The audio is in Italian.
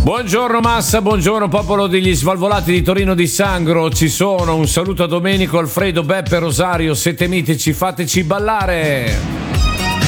Buongiorno Massa, buongiorno popolo degli Svalvolati di Torino di Sangro, ci sono, un saluto a Domenico, Alfredo, Beppe, Rosario, siete mitici, fateci ballare!